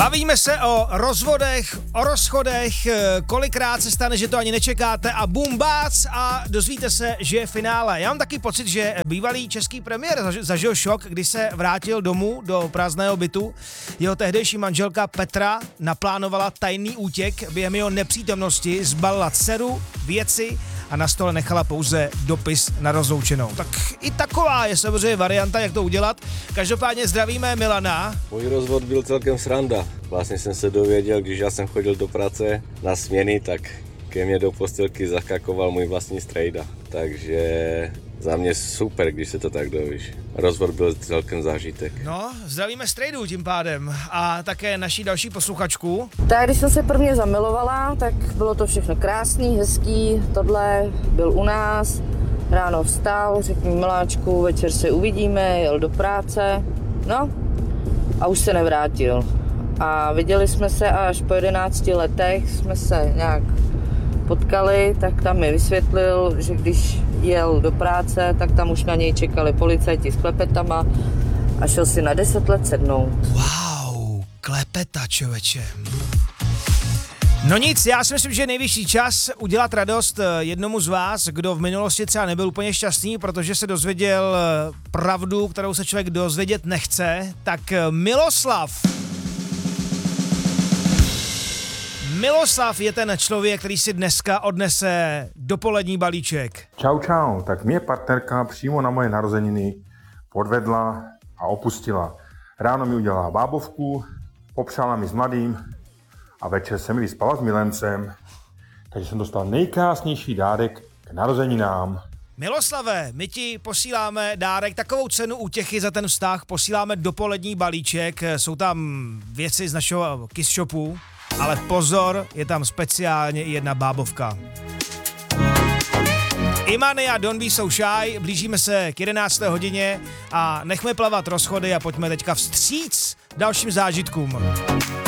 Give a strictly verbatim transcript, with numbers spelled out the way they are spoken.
Bavíme se o rozvodech, o rozchodech, kolikrát se stane, že to ani nečekáte a bum bác a dozvíte se, že je finále. Já mám taky pocit, že bývalý český premiér zažil šok, když se vrátil domů do prázdného bytu. Jeho tehdejší manželka Petra naplánovala tajný útěk, během jeho nepřítomnosti zbalila dceru, věci a na stole nechala pouze dopis na rozloučenou. Tak i taková je samozřejmě varianta, jak to udělat. Každopádně zdravíme Milana. Můj rozvod byl celkem sranda. Vlastně jsem se dověděl, když já jsem chodil do práce na směny, tak ke mně do postelky zakakoval můj vlastní strejda. Takže za mě super, když se to tak dovíš. Rozvod byl celkem zážitek. No, zdravíme strejdu tím pádem a také naší další posluchačku. Tak když jsem se prvně zamilovala, tak bylo to všechno krásný, hezký, tohle byl u nás. Ráno vstal, řekl mi miláčku, večer se uvidíme, jel do práce, no a už se nevrátil. A viděli jsme se až po jedenácti letech, jsme se nějak potkali, tak tam mi vysvětlil, že když jel do práce, tak tam už na něj čekali policajti s klepetama a šel si na deset let sednout. Wow, klepeta, člověče. No nic, já si myslím, že je nejvyšší čas udělat radost jednomu z vás, kdo v minulosti třeba nebyl úplně šťastný, protože se dozvěděl pravdu, kterou se člověk dozvědět nechce. Tak Miloslav. Miloslav je ten člověk, který si dneska odnese dopolední balíček. Čau, čau. Tak mě partnerka přímo na moje narozeniny podvedla a opustila. Ráno mi udělala bábovku, popřála mi s mladým a večer se mi vyspala s milencem. Takže jsem dostal nejkrásnější dárek k narozeninám. Miloslave, my ti posíláme dárek, takovou cenu útěchy za ten vztah, posíláme dopolední balíček, jsou tam věci z našeho Kiss Shopu, ale pozor, je tam speciálně i jedna bábovka. Imany a Don't Be So Shy, blížíme se k jedenácté hodině a nechme plavat rozchody a pojďme teďka vstříc dalším zážitkům.